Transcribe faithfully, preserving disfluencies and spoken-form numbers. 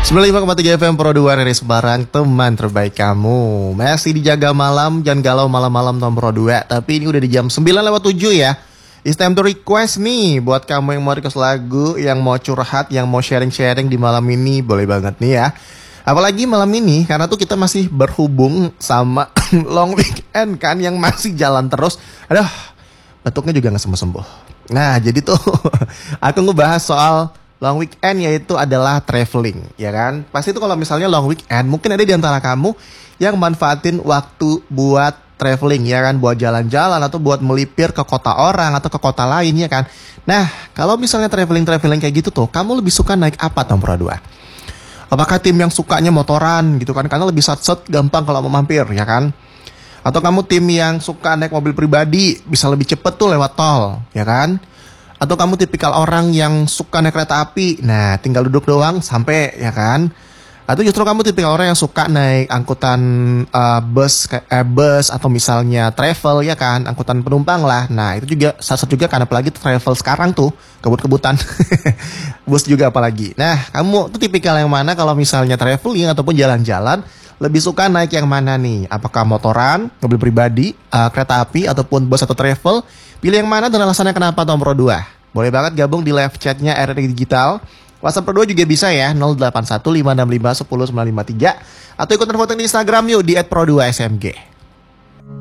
sembilan puluh lima koma tiga F M Pro dua dari Semarang, teman terbaik kamu. Masih dijaga malam, jangan galau malam-malam Tom Pro dua. Tapi ini udah di jam sembilan lewat tujuh ya. It's time to request nih. Buat kamu yang mau request lagu, yang mau curhat, yang mau sharing-sharing di malam ini, boleh banget nih ya. Apalagi malam ini, karena tuh kita masih berhubung sama long weekend kan, yang masih jalan terus. Aduh, batuknya juga gak sembuh-sembuh. Nah jadi tuh aku ngebahas soal long weekend, yaitu adalah traveling, ya kan? Pasti tuh kalau misalnya long weekend, mungkin ada di antara kamu yang manfaatin waktu buat traveling, ya kan? Buat jalan-jalan atau buat melipir ke kota orang atau ke kota lain, ya kan? Nah, kalau misalnya traveling-traveling kayak gitu tuh, kamu lebih suka naik apa Tom Pro dua? Apakah tim yang sukanya motoran gitu kan? Karena lebih sat-set, gampang kalau mau mampir, ya kan? Atau kamu tim yang suka naik mobil pribadi, bisa lebih cepet tuh lewat tol, ya kan? Atau kamu tipikal orang yang suka naik kereta api, nah tinggal duduk doang sampai, ya kan? Atau justru kamu tipikal orang yang suka naik angkutan uh, bus, eh, bus atau misalnya travel, ya kan? Angkutan penumpang lah. Nah itu juga salah satu juga, karena apalagi travel sekarang tuh kebut-kebutan. Bus juga apalagi. Nah kamu tuh tipikal yang mana kalau misalnya traveling ataupun jalan-jalan? Lebih suka naik yang mana nih? Apakah motoran, mobil pribadi, uh, kereta api, ataupun bus atau travel? Pilih yang mana dan alasannya kenapa Tom Pro dua? Boleh banget gabung di live chatnya R R I Digital. WhatsApp Pro dua juga bisa ya, nol delapan satu lima enam lima satu nol sembilan lima tiga. Atau ikutan voting di Instagram yuk di et pro dua S M G.